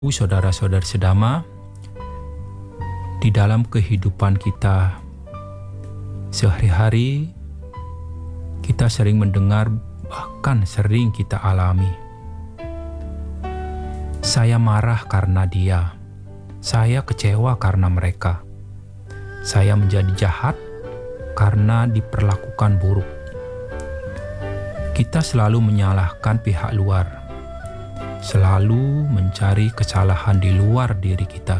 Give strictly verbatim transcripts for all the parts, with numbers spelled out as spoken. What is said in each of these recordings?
Saudara-saudari sedama, di dalam kehidupan kita sehari-hari, kita sering mendengar, bahkan sering kita alami. Saya marah karena dia, saya kecewa karena mereka, saya menjadi jahat karena diperlakukan buruk. Kita selalu menyalahkan pihak luar, selalu mencari kesalahan di luar diri kita.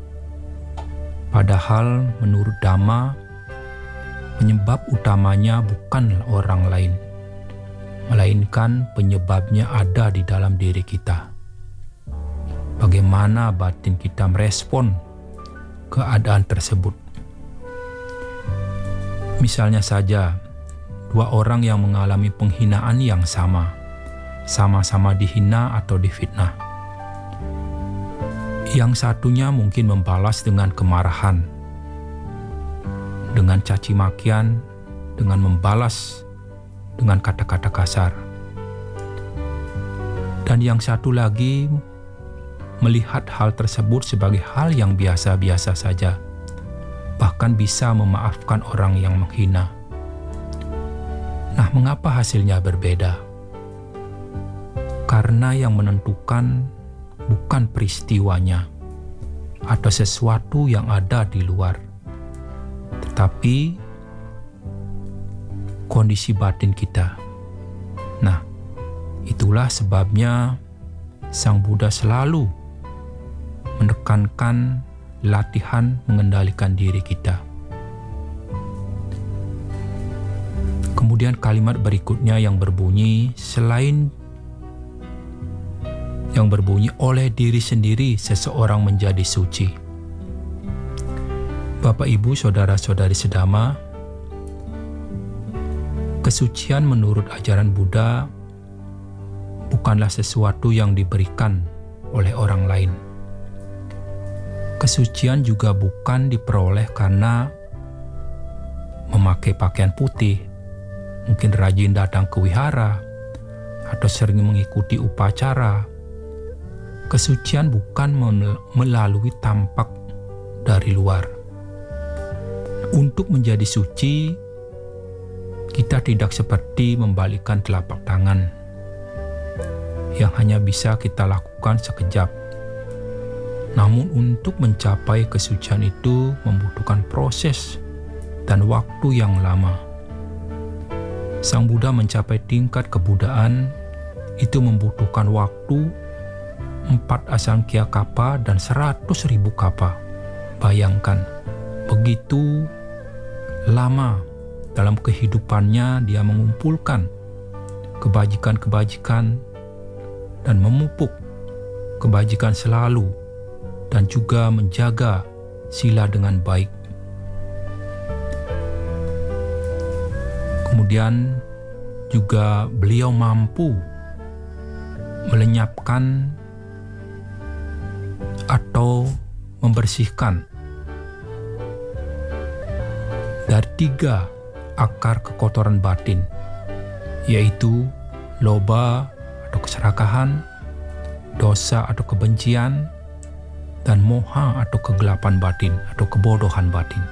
Padahal menurut Dhamma, penyebab utamanya bukan orang lain, melainkan penyebabnya ada di dalam diri kita. Bagaimana batin kita merespon keadaan tersebut? Misalnya saja, dua orang yang mengalami penghinaan yang sama, sama-sama dihina atau difitnah. Yang satunya mungkin membalas dengan kemarahan, dengan caci makian, dengan membalas dengan kata-kata kasar. Dan yang satu lagi melihat hal tersebut sebagai hal yang biasa-biasa saja, bahkan bisa memaafkan orang yang menghina. Nah, mengapa hasilnya berbeda? Karena yang menentukan bukan peristiwanya atau sesuatu yang ada di luar, tetapi kondisi batin kita. Nah, itulah sebabnya Sang Buddha selalu menekankan latihan mengendalikan diri kita. Kemudian kalimat berikutnya yang berbunyi, selain yang berbunyi oleh diri sendiri seseorang menjadi suci. Bapak, Ibu, Saudara-saudari sedama, kesucian menurut ajaran Buddha bukanlah sesuatu yang diberikan oleh orang lain. Kesucian juga bukan diperoleh karena memakai pakaian putih, mungkin rajin datang ke wihara, atau sering mengikuti upacara. Kesucian bukan melalui tampak dari luar. Untuk menjadi suci, kita tidak seperti membalikkan telapak tangan yang hanya bisa kita lakukan sekejap. Namun untuk mencapai kesucian itu membutuhkan proses dan waktu yang lama. Sang Buddha mencapai tingkat kebudaan itu membutuhkan waktu empat asangkya kapa dan seratus ribu kapa. Bayangkan, begitu lama dalam kehidupannya dia mengumpulkan kebajikan-kebajikan dan memupuk kebajikan selalu dan juga menjaga sila dengan baik. Kemudian juga beliau mampu melenyapkan atau membersihkan dari tiga akar kekotoran batin, yaitu loba atau keserakahan, dosa atau kebencian, dan moha atau kegelapan batin atau kebodohan batin.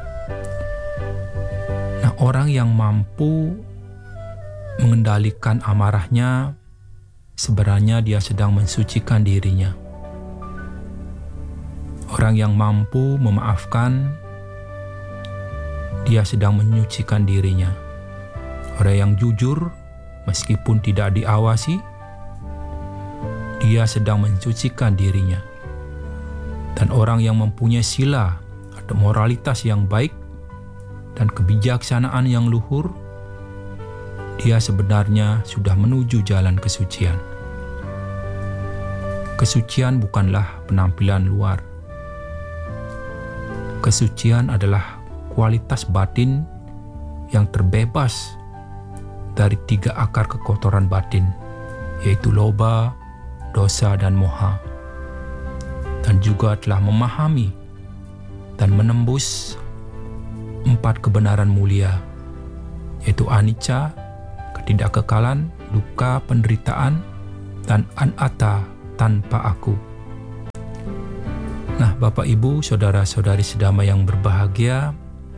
Nah, orang yang mampu mengendalikan amarahnya, sebenarnya dia sedang mensucikan dirinya. Orang yang mampu memaafkan, dia sedang menyucikan dirinya. Orang yang jujur, meskipun tidak diawasi, dia sedang mensucikan dirinya. Dan orang yang mempunyai sila atau moralitas yang baik dan kebijaksanaan yang luhur, dia sebenarnya sudah menuju jalan kesucian. Kesucian bukanlah penampilan luar. Kesucian adalah kualitas batin yang terbebas dari tiga akar kekotoran batin, yaitu loba, dosa, dan moha. Dan juga telah memahami dan menembus empat kebenaran mulia, yaitu anicca, ketidakkekalan, dukkha, penderitaan, dan anatta, tanpa aku. Nah, Bapak, Ibu, saudara-saudari sedama yang berbahagia,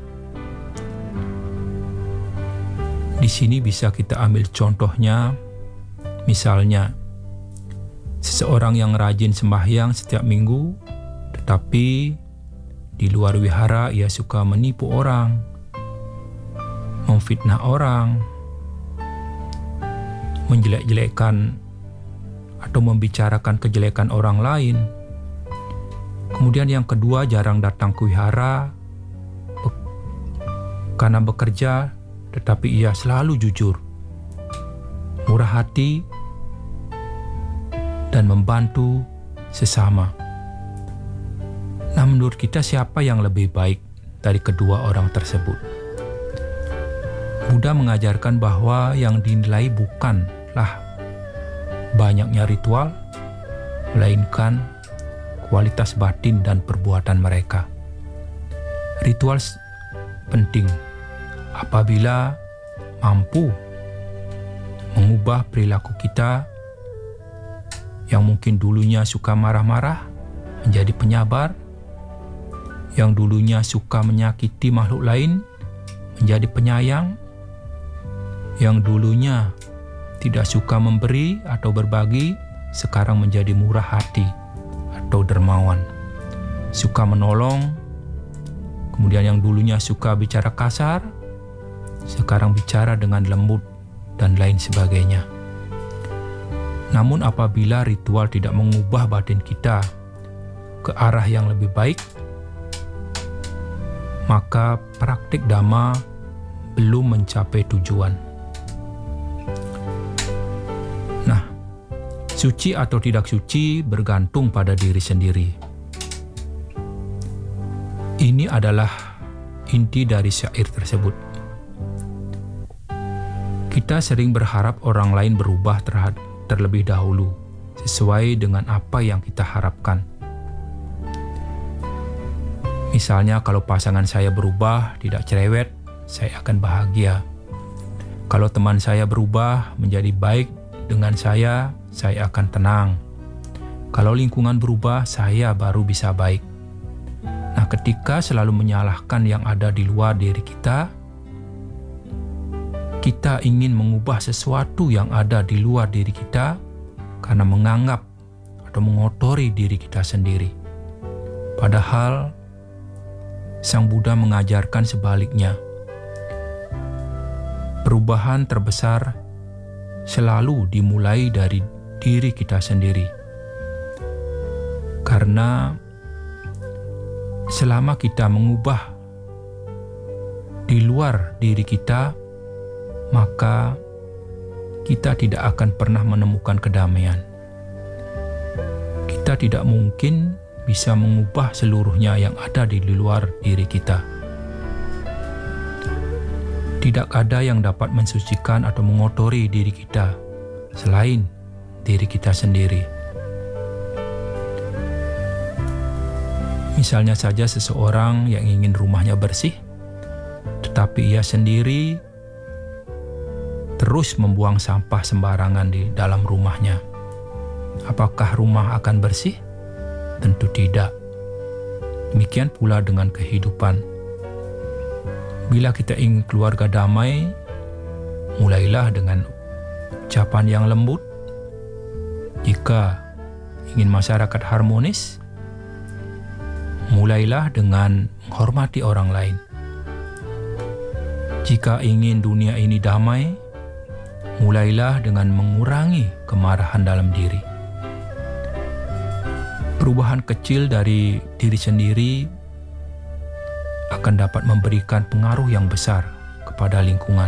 di sini bisa kita ambil contohnya, misalnya seseorang yang rajin sembahyang setiap minggu, tetapi di luar wihara ia suka menipu orang, memfitnah orang, menjelek-jelekkan atau membicarakan kejelekan orang lain. Kemudian yang kedua, jarang datang ke wihara be- karena bekerja, tetapi ia selalu jujur, murah hati, dan membantu sesama. Nah, menurut kita siapa yang lebih baik dari kedua orang tersebut? Buddha mengajarkan bahwa yang dinilai bukanlah banyaknya ritual, melainkan kualitas batin dan perbuatan mereka. Ritual penting apabila mampu mengubah perilaku kita yang mungkin dulunya suka marah-marah menjadi penyabar, yang dulunya suka menyakiti makhluk lain menjadi penyayang, yang dulunya tidak suka memberi atau berbagi sekarang menjadi murah hati atau dermawan, suka menolong. Kemudian yang dulunya suka bicara kasar sekarang bicara dengan lembut dan lain sebagainya. Namun apabila ritual tidak mengubah batin kita ke arah yang lebih baik, maka praktik Dhamma belum mencapai tujuan. Nah, suci atau tidak suci bergantung pada diri sendiri. Ini adalah inti dari syair tersebut. Kita sering berharap orang lain berubah terhad- terlebih dahulu, sesuai dengan apa yang kita harapkan. Misalnya kalau pasangan saya berubah, tidak cerewet, saya akan bahagia. Kalau teman saya berubah menjadi baik dengan saya, saya akan tenang. Kalau lingkungan berubah, saya baru bisa baik. Nah, ketika selalu menyalahkan yang ada di luar diri kita, kita ingin mengubah sesuatu yang ada di luar diri kita karena menganggap atau mengotori diri kita sendiri. Padahal Sang Buddha mengajarkan sebaliknya. Perubahan terbesar selalu dimulai dari diri kita sendiri. Karena selama kita mengubah di luar diri kita, maka kita tidak akan pernah menemukan kedamaian. Kita tidak mungkin bisa mengubah seluruhnya yang ada di luar diri kita. Tidak ada yang dapat mensucikan atau mengotori diri kita selain diri kita sendiri. Misalnya saja seseorang yang ingin rumahnya bersih, tetapi ia sendiri terus membuang sampah sembarangan di dalam rumahnya. Apakah rumah akan bersih? Tentu tidak. Demikian pula dengan kehidupan. Bila kita ingin keluarga damai, mulailah dengan ucapan yang lembut. Jika ingin masyarakat harmonis, mulailah dengan menghormati orang lain. Jika ingin dunia ini damai, mulailah dengan mengurangi kemarahan dalam diri. Perubahan kecil dari diri sendiri akan dapat memberikan pengaruh yang besar kepada lingkungan.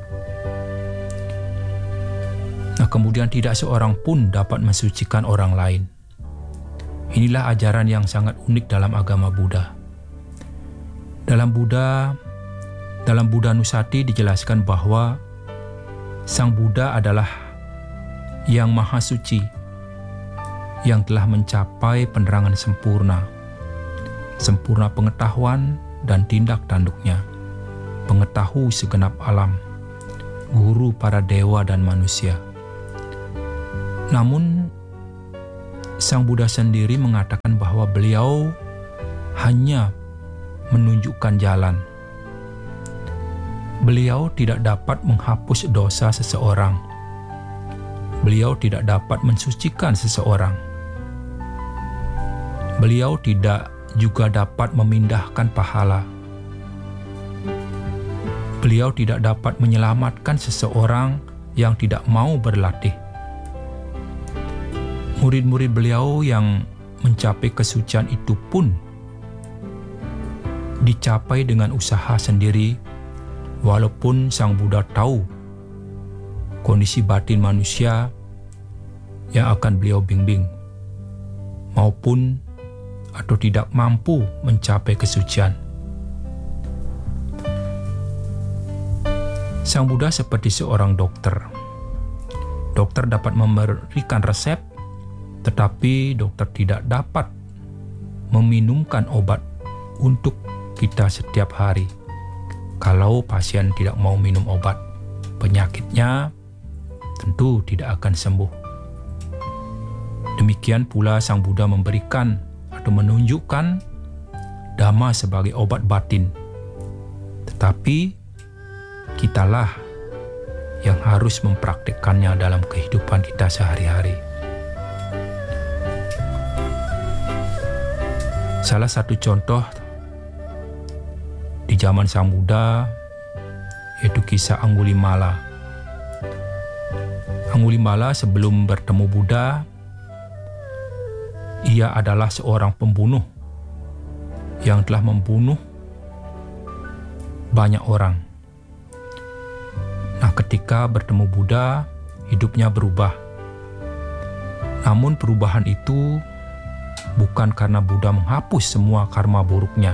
Nah, kemudian tidak seorang pun dapat mensucikan orang lain. Inilah ajaran yang sangat unik dalam agama Buddha. Dalam Buddha, dalam Buddha Nusati dijelaskan bahwa Sang Buddha adalah yang maha suci, yang telah mencapai penerangan sempurna, sempurna pengetahuan dan tindak tanduknya, pengetahu segenap alam, guru para dewa dan manusia. Namun, Sang Buddha sendiri mengatakan bahwa beliau hanya menunjukkan jalan. Beliau tidak dapat menghapus dosa seseorang. Beliau tidak dapat mensucikan seseorang. Beliau tidak juga dapat memindahkan pahala. Beliau tidak dapat menyelamatkan seseorang yang tidak mau berlatih. Murid-murid beliau yang mencapai kesucian itu pun dicapai dengan usaha sendiri, walaupun Sang Buddha tahu kondisi batin manusia yang akan beliau bimbing, maupun atau tidak mampu mencapai kesucian. Sang Buddha seperti seorang dokter. Dokter dapat memberikan resep, tetapi dokter tidak dapat meminumkan obat untuk kita setiap hari. Kalau pasien tidak mau minum obat, penyakitnya tentu tidak akan sembuh. Demikian pula Sang Buddha memberikan atau menunjukkan Dhamma sebagai obat batin. Tetapi kitalah yang harus mempraktikkannya dalam kehidupan kita sehari-hari. Salah satu contoh di zaman Sang Buddha yaitu kisah Angulimala. Angulimala sebelum bertemu Buddha, ia adalah seorang pembunuh yang telah membunuh banyak orang. Nah, ketika bertemu Buddha, hidupnya berubah. Namun perubahan itu bukan karena Buddha menghapus semua karma buruknya.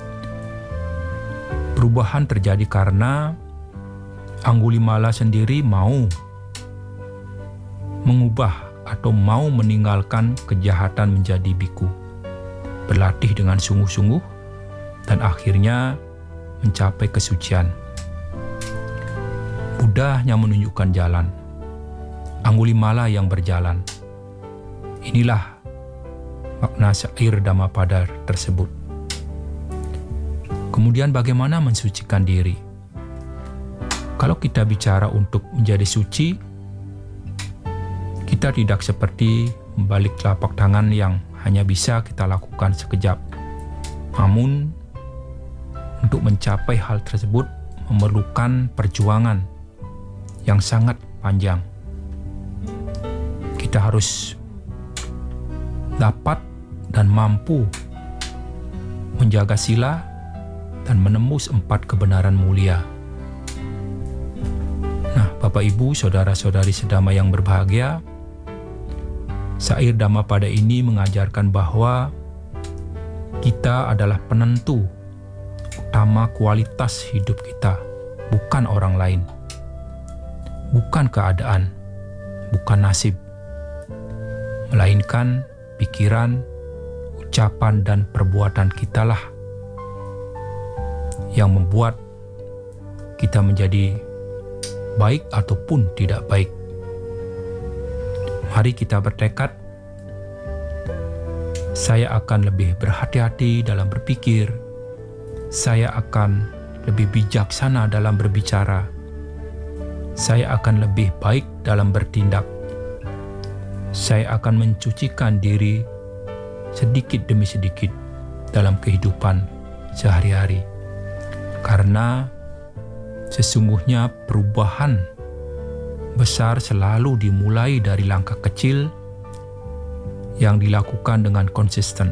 Perubahan terjadi karena Angulimala sendiri mau mengubah atau mau meninggalkan kejahatan menjadi biku, berlatih dengan sungguh-sungguh, dan akhirnya mencapai kesucian. Buddha yang menunjukkan jalan, Angulimala yang berjalan. Inilah makna syair Dhammapada tersebut. Kemudian bagaimana mensucikan diri? Kalau kita bicara untuk menjadi suci, kita tidak seperti membalik telapak tangan yang hanya bisa kita lakukan sekejap. Namun, untuk mencapai hal tersebut memerlukan perjuangan yang sangat panjang. Kita harus dapat dan mampu menjaga sila dan menembus empat kebenaran mulia. Nah, Bapak Ibu, saudara-saudari sedama yang berbahagia, syair Dhammapada ini mengajarkan bahwa kita adalah penentu utama kualitas hidup kita, bukan orang lain, bukan keadaan, bukan nasib, melainkan pikiran, ucapan, dan perbuatan kitalah yang membuat kita menjadi baik ataupun tidak baik. Mari kita bertekad, saya akan lebih berhati-hati dalam berpikir, saya akan lebih bijaksana dalam berbicara, saya akan lebih baik dalam bertindak, saya akan mencucikan diri sedikit demi sedikit dalam kehidupan sehari-hari. Karena sesungguhnya perubahan besar selalu dimulai dari langkah kecil yang dilakukan dengan konsisten.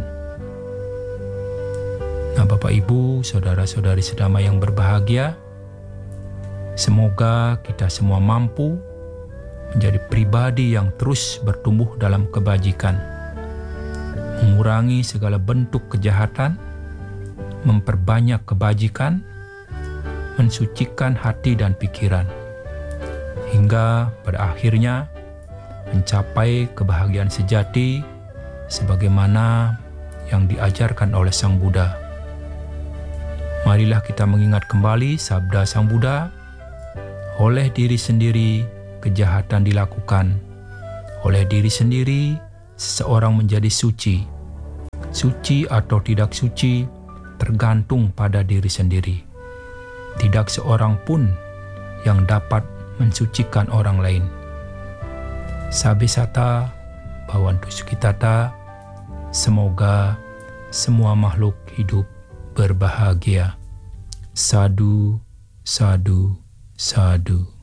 Nah, Bapak Ibu, saudara-saudari sedama yang berbahagia, semoga kita semua mampu menjadi pribadi yang terus bertumbuh dalam kebajikan, mengurangi segala bentuk kejahatan, memperbanyak kebajikan, mensucikan hati dan pikiran, hingga pada akhirnya mencapai kebahagiaan sejati sebagaimana yang diajarkan oleh Sang Buddha. Marilah kita mengingat kembali sabda Sang Buddha, oleh diri sendiri kejahatan dilakukan, oleh diri sendiri seseorang menjadi suci, Suci atau tidak suci tergantung pada diri sendiri. Tidak seorang pun yang dapat mensucikan orang lain. Sabe sata, Bhavantu Sukhitata, semoga semua makhluk hidup berbahagia. Sadhu, sadhu, sadhu.